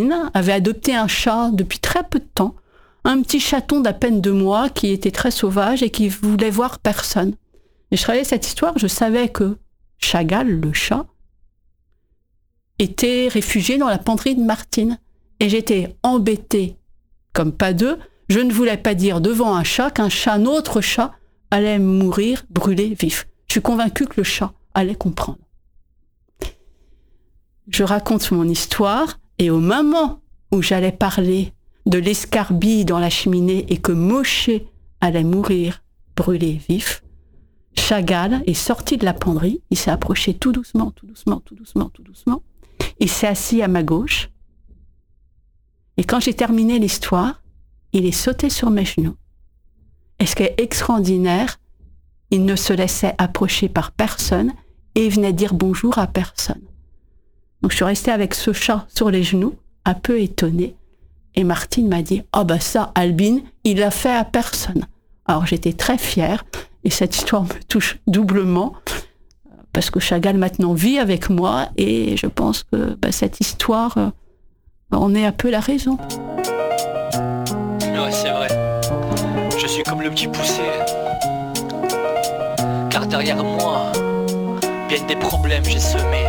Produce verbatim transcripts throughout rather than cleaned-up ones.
Martine avait adopté un chat depuis très peu de temps, un petit chaton d'à peine deux mois qui était très sauvage et qui voulait voir personne. Et je travaillais cette histoire, je savais que Chagall, le chat, était réfugié dans la penderie de Martine. Et j'étais embêtée, comme pas deux. Je ne voulais pas dire devant un chat qu'un chat, un autre chat, allait mourir brûlé vif. Je suis convaincue que le chat allait comprendre. Je raconte mon histoire et au moment où j'allais parler de l'escarbille dans la cheminée et que Moshe allait mourir brûlé vif, Chagall est sorti de la penderie, il s'est approché tout doucement, tout doucement, tout doucement, tout doucement. Il s'est assis à ma gauche. Et quand j'ai terminé l'histoire, il est sauté sur mes genoux. Et ce qui est extraordinaire, il ne se laissait approcher par personne et il venait dire bonjour à personne. Donc je suis restée avec ce chat sur les genoux, un peu étonnée. Et Martine m'a dit « Ah oh ben ça, Albine, il l'a fait à personne. » Alors j'étais très fière et cette histoire me touche doublement parce que Chagall maintenant vit avec moi et je pense que ben, cette histoire euh, en est un peu la raison. Ouais, c'est vrai. Je suis comme le petit poussé. Car derrière moi, bien des problèmes j'ai semés.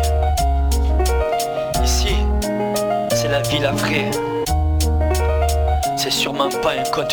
Ici, c'est la vie la vraie. C'est sûrement pas un conte